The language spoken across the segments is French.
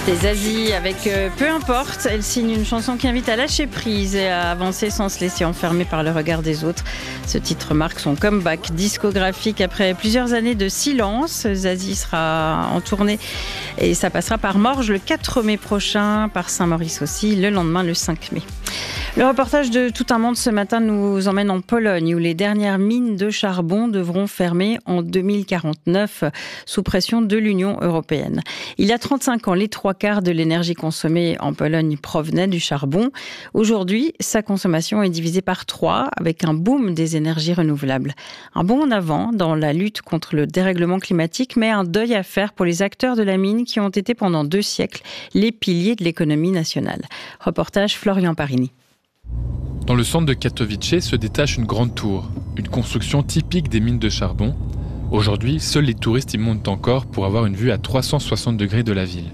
C'est Zazie avec Peu importe. Elle signe une chanson qui invite à lâcher prise et à avancer sans se laisser enfermer par le regard des autres. Ce titre marque son comeback discographique après plusieurs années de silence. Zazie sera en tournée et ça passera par Morges le 4 mai prochain, par Saint-Maurice aussi, le lendemain le 5 mai. Le reportage de Tout un monde ce matin nous emmène en Pologne où les dernières mines de charbon devront fermer en 2049 sous pression de l'Union européenne. Il y a 35 ans, les 3/4 de l'énergie consommée en Pologne provenait du charbon. Aujourd'hui, sa consommation est divisée par 3 avec un boom des énergies renouvelables. Un bond en avant dans la lutte contre le dérèglement climatique, mais un deuil à faire pour les acteurs de la mine qui ont été pendant 2 siècles les piliers de l'économie nationale. Reportage Florian Parini. Dans le centre de Katowice se détache une grande tour, une construction typique des mines de charbon. Aujourd'hui, seuls les touristes y montent encore pour avoir une vue à 360 degrés de la ville.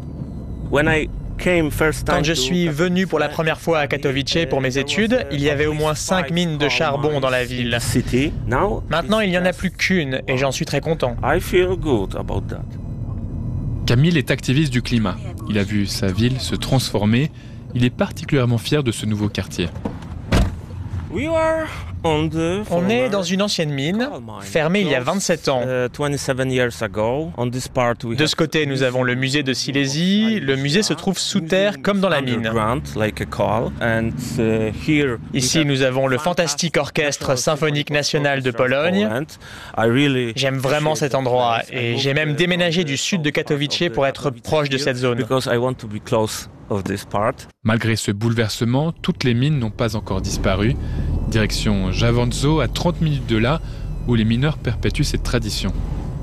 Quand je suis venu pour la première fois à Katowice pour mes études, il y avait au moins 5 mines de charbon dans la ville. Maintenant, il n'y en a plus qu'une et j'en suis très content. Kamil est activiste du climat. Il a vu sa ville se transformer. Il est particulièrement fier de ce nouveau quartier. On est dans une ancienne mine, fermée il y a 27 ans. De ce côté, nous avons le musée de Silésie. Le musée se trouve sous terre comme dans la mine. Ici, nous avons le fantastique orchestre symphonique national de Pologne. J'aime vraiment cet endroit et j'ai même déménagé du sud de Katowice pour être proche de cette zone. Malgré ce bouleversement, toutes les mines n'ont pas encore disparu. Direction Jaworzno, à 30 minutes de là, où les mineurs perpétuent cette tradition.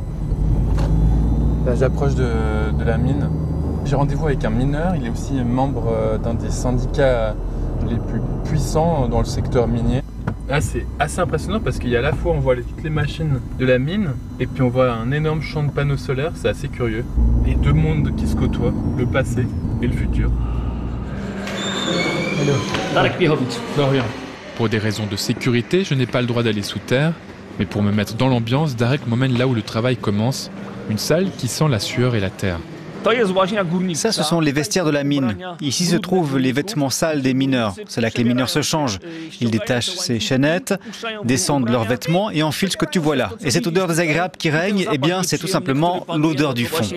Là, j'approche de la mine. J'ai rendez-vous avec un mineur. Il est aussi membre d'un des syndicats les plus puissants dans le secteur minier. Là, c'est assez impressionnant parce qu'il y a à la fois, on voit toutes les machines de la mine et puis on voit un énorme champ de panneaux solaires. C'est assez curieux. Et 2 mondes qui se côtoient, le passé et le futur. Hello. Darek Piechowicz. Florian. Pour des raisons de sécurité, je n'ai pas le droit d'aller sous terre, mais pour me mettre dans l'ambiance, Darek m'emmène là où le travail commence, une salle qui sent la sueur et la terre. Ça, ce sont les vestiaires de la mine. Ici se trouvent les vêtements sales des mineurs. C'est là que les mineurs se changent. Ils détachent ces chaînettes, descendent leurs vêtements et enfilent ce que tu vois là. Et cette odeur désagréable qui règne, eh bien, c'est tout simplement l'odeur du fond.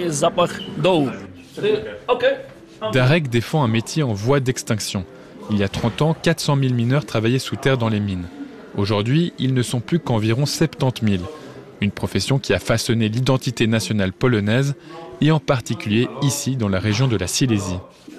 Darek défend un métier en voie d'extinction. Il y a 30 ans, 400 000 mineurs travaillaient sous terre dans les mines. Aujourd'hui, ils ne sont plus qu'environ 70 000. Une profession qui a façonné l'identité nationale polonaise, et en particulier ici, dans la région de la Silésie.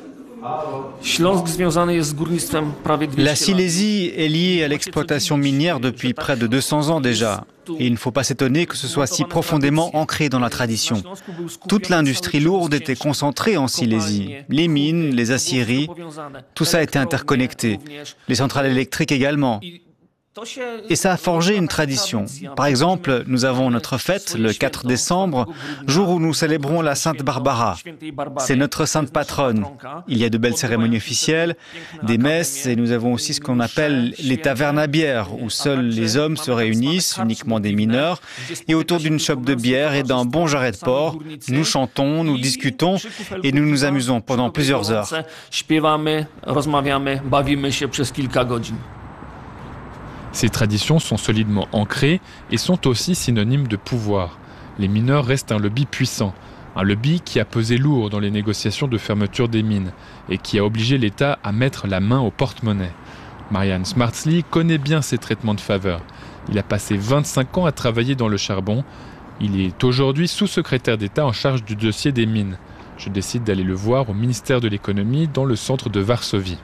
La Silésie est liée à l'exploitation minière depuis près de 200 ans déjà. Et il ne faut pas s'étonner que ce soit si profondément ancré dans la tradition. Toute l'industrie lourde était concentrée en Silésie. Les mines, les aciéries, tout ça était interconnecté. Les centrales électriques également. Et ça a forgé une tradition. Par exemple, nous avons notre fête, le 4 décembre, jour où nous célébrons la Sainte Barbara. C'est notre sainte patronne. Il y a de belles cérémonies officielles, des messes, et nous avons aussi ce qu'on appelle les tavernes à bière, où seuls les hommes se réunissent, uniquement des mineurs, et autour d'une chope de bière et d'un bon jarret de porc, nous chantons, nous discutons, et nous nous amusons pendant plusieurs heures. Ces traditions sont solidement ancrées et sont aussi synonymes de pouvoir. Les mineurs restent un lobby puissant, un lobby qui a pesé lourd dans les négociations de fermeture des mines et qui a obligé l'État à mettre la main au porte-monnaie. Marian Smartsli connaît bien ces traitements de faveur. Il a passé 25 ans à travailler dans le charbon. Il est aujourd'hui sous-secrétaire d'État en charge du dossier des mines. Je décide d'aller le voir au ministère de l'économie dans le centre de Varsovie.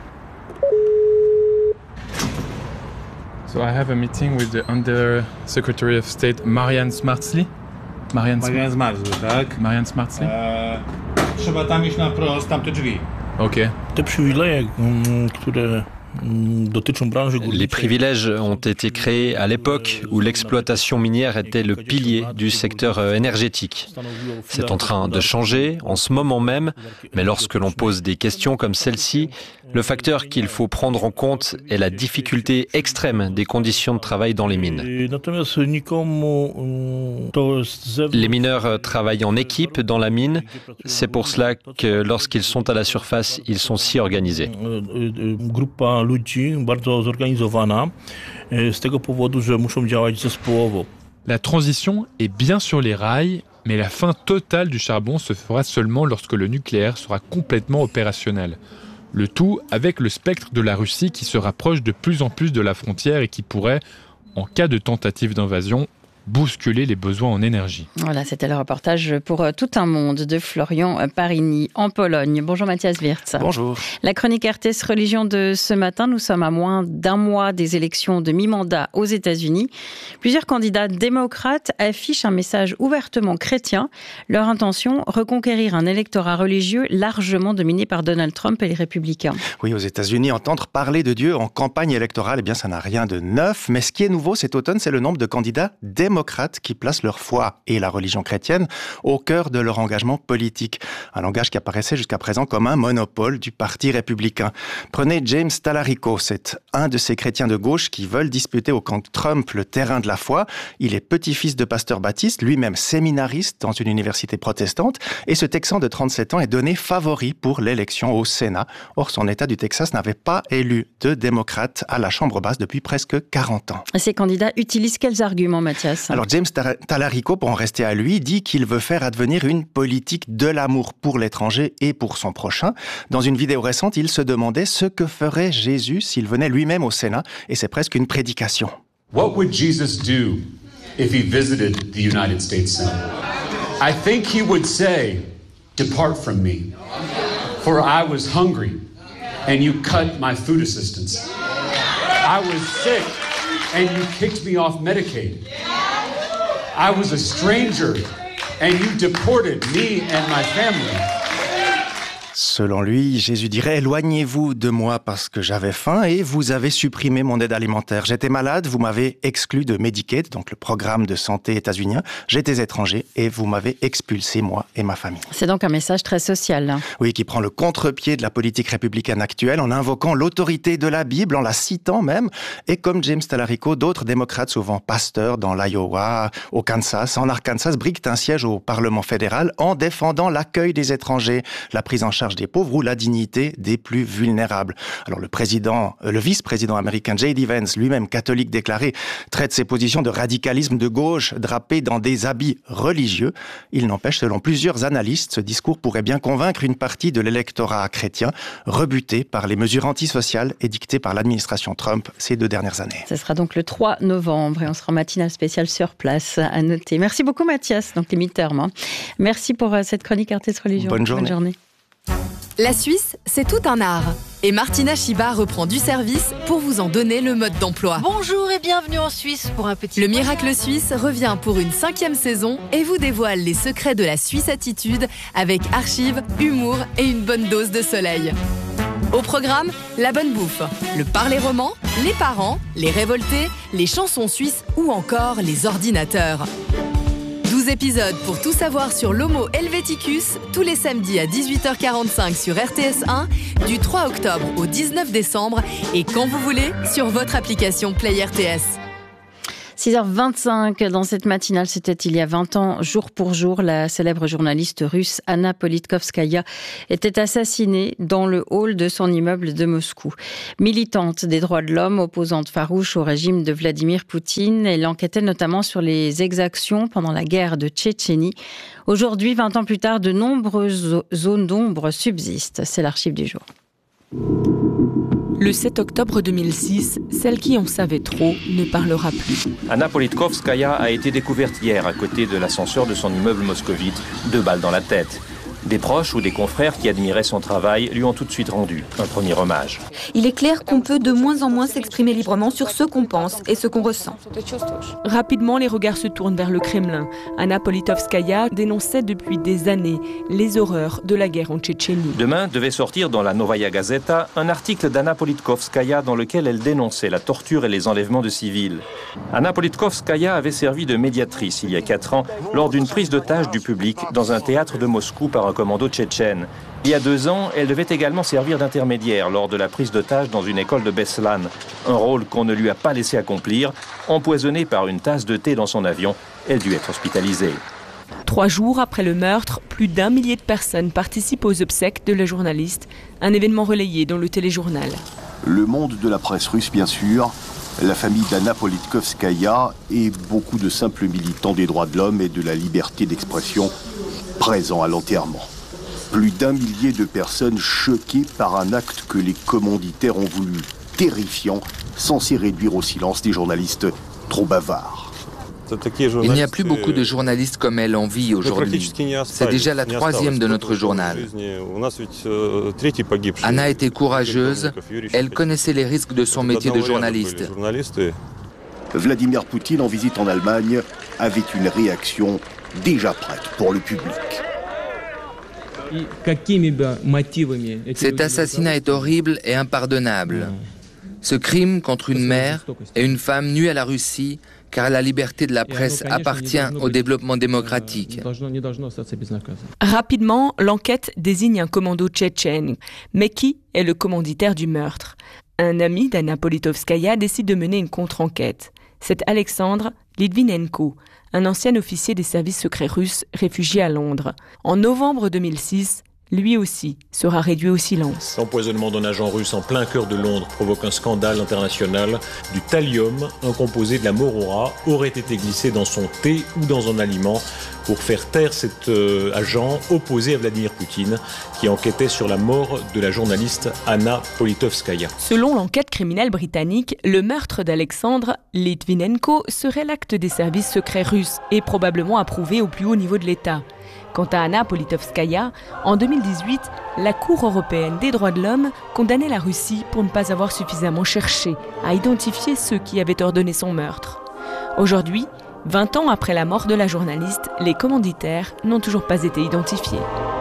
So I have a meeting with the Under-Secretary of State Marian Smartsli. Marian Smartsli, tak? Marian Smartsli. Trzeba tam iść na prost, tamte drzwi. Ok. Te przywileje, które Les privilèges ont été créés à l'époque où l'exploitation minière était le pilier du secteur énergétique. C'est en train de changer en ce moment même, mais lorsque l'on pose des questions comme celle-ci, Le facteur qu'il faut prendre en compte est la difficulté extrême des conditions de travail dans les mines. Les mineurs travaillent en équipe dans la mine. C'est pour cela que lorsqu'ils sont à la surface, ils sont si organisés. La transition est bien sur les rails, mais la fin totale du charbon se fera seulement lorsque le nucléaire sera complètement opérationnel. Le tout avec le spectre de la Russie qui se rapproche de plus en plus de la frontière et qui pourrait, en cas de tentative d'invasion, bousculer les besoins en énergie. Voilà, c'était le reportage pour Tout un monde de Florian Parigny en Pologne. Bonjour Mathias Wirtz. Bonjour. La chronique RTS Religion de ce matin, nous sommes à moins d'un mois des élections de mi-mandat aux États-Unis. Plusieurs candidats démocrates affichent un message ouvertement chrétien. Leur intention, reconquérir un électorat religieux largement dominé par Donald Trump et les républicains. Oui, aux États-Unis, entendre parler de Dieu en campagne électorale, eh bien, ça n'a rien de neuf. Mais ce qui est nouveau cet automne, c'est le nombre de candidats démocrates qui placent leur foi et la religion chrétienne au cœur de leur engagement politique. Un langage qui apparaissait jusqu'à présent comme un monopole du Parti républicain. Prenez James Talarico, c'est un de ces chrétiens de gauche qui veulent disputer au camp de Trump le terrain de la foi. Il est petit-fils de pasteur baptiste, lui-même séminariste dans une université protestante, et ce Texan de 37 ans est donné favori pour l'élection au Sénat. Or, son État du Texas n'avait pas élu de démocrate à la Chambre basse depuis presque 40 ans. Ces candidats utilisent quels arguments, Mathias ? Alors James Talarico, pour en rester à lui, dit qu'il veut faire advenir une politique de l'amour pour l'étranger et pour son prochain. Dans une vidéo récente, il se demandait ce que ferait Jésus s'il venait lui-même au Sénat, et c'est presque une prédication. What would Jesus do if he visited the United States Senate? I think he would say, "Depart from me, for I was hungry, and you cut my food assistance. I was sick, and you kicked me off Medicaid. I was a stranger, and you deported me and my family." Selon lui, Jésus dirait « Éloignez-vous de moi parce que j'avais faim et vous avez supprimé mon aide alimentaire. J'étais malade, vous m'avez exclu de Medicaid, donc le programme de santé états-unien. J'étais étranger et vous m'avez expulsé, moi et ma famille. » C'est donc un message très social. Oui, qui prend le contre-pied de la politique républicaine actuelle en invoquant l'autorité de la Bible, en la citant même. Et comme James Talarico, d'autres démocrates, souvent pasteurs dans l'Iowa, au Kansas, en Arkansas, briquent un siège au Parlement fédéral en défendant l'accueil des étrangers, la prise en charge des pauvres ou la dignité des plus vulnérables. Alors le vice-président américain J.D. Vance, lui-même catholique déclaré, traite ses positions de radicalisme de gauche drapé dans des habits religieux. Il n'empêche, selon plusieurs analystes, ce discours pourrait bien convaincre une partie de l'électorat chrétien, rebuté par les mesures antisociales édictées par l'administration Trump ces 2 dernières années. Ce sera donc le 3 novembre et on sera en matinale spéciale sur place, à noter. Merci beaucoup Mathias, donc les midterms. Merci pour cette chronique RTS Religion. Bonne journée. La Suisse, c'est tout un art. Et Martina Chiba reprend du service pour vous en donner le mode d'emploi. Bonjour et bienvenue en Suisse pour un petit... Le Miracle Suisse revient pour une 5e saison et vous dévoile les secrets de la Suisse attitude avec archives, humour et une bonne dose de soleil. Au programme, la bonne bouffe, le parler roman, les parents, les révoltés, les chansons suisses ou encore les ordinateurs. 12 épisodes pour tout savoir sur l'Homo Helveticus, tous les samedis à 18h45 sur RTS1, du 3 octobre au 19 décembre et quand vous voulez sur votre application Play RTS. 6h25 dans cette matinale, c'était il y a 20 ans, jour pour jour, la célèbre journaliste russe Anna Politkovskaya était assassinée dans le hall de son immeuble de Moscou. Militante des droits de l'homme, opposante farouche au régime de Vladimir Poutine, elle enquêtait notamment sur les exactions pendant la guerre de Tchétchénie. Aujourd'hui, 20 ans plus tard, de nombreuses zones d'ombre subsistent. C'est l'archive du jour. Le 7 octobre 2006, celle qui en savait trop ne parlera plus. Anna Politkovskaya a été découverte hier à côté de l'ascenseur de son immeuble moscovite, 2 balles dans la tête. Des proches ou des confrères qui admiraient son travail lui ont tout de suite rendu un premier hommage. Il est clair qu'on peut de moins en moins s'exprimer librement sur ce qu'on pense et ce qu'on ressent. Rapidement, les regards se tournent vers le Kremlin. Anna Politkovskaya dénonçait depuis des années les horreurs de la guerre en Tchétchénie. Demain devait sortir dans la Novaya Gazeta un article d'Anna Politkovskaya dans lequel elle dénonçait la torture et les enlèvements de civils. Anna Politkovskaya avait servi de médiatrice il y a 4 ans lors d'une prise d'otage du public dans un théâtre de Moscou par un un commando tchétchène. Il y a 2 ans, elle devait également servir d'intermédiaire lors de la prise d'otage dans une école de Beslan. Un rôle qu'on ne lui a pas laissé accomplir. Empoisonnée par une tasse de thé dans son avion, elle dut être hospitalisée. 3 jours après le meurtre, plus d'1 millier de personnes participent aux obsèques de la journaliste, un événement relayé dans le téléjournal. Le monde de la presse russe, bien sûr, la famille d'Anna Politkovskaya et beaucoup de simples militants des droits de l'homme et de la liberté d'expression présents à l'enterrement. Plus d'1 millier de personnes choquées par un acte que les commanditaires ont voulu terrifiant, censé réduire au silence des journalistes trop bavards. Il n'y a plus beaucoup de journalistes comme elle en vie aujourd'hui. C'est déjà la 3e de notre journal. Anna était courageuse, elle connaissait les risques de son métier de journaliste. Vladimir Poutine, en visite en Allemagne, avait une réaction déjà prête pour le public. Cet assassinat est horrible et impardonnable. Ce crime contre une mère et une femme nuit à la Russie, car la liberté de la presse appartient au développement démocratique. Rapidement, l'enquête désigne un commando tchétchène. Mais qui est le commanditaire du meurtre? Un ami d'Anna Politkovskaya décide de mener une contre-enquête. C'est Alexandre Litvinenko, un ancien officier des services secrets russes réfugié à Londres. En novembre 2006, lui aussi sera réduit au silence. L'empoisonnement d'un agent russe en plein cœur de Londres provoque un scandale international. Du thallium, un composé de la morora, aurait été glissé dans son thé ou dans un aliment pour faire taire cet agent opposé à Vladimir Poutine qui enquêtait sur la mort de la journaliste Anna Politkovskaya. Selon l'enquête criminelle britannique, le meurtre d'Alexandre Litvinenko serait l'acte des services secrets russes et probablement approuvé au plus haut niveau de l'État. Quant à Anna Politkovskaya, en 2018, la Cour européenne des droits de l'homme condamnait la Russie pour ne pas avoir suffisamment cherché à identifier ceux qui avaient ordonné son meurtre. Aujourd'hui, 20 ans après la mort de la journaliste, les commanditaires n'ont toujours pas été identifiés.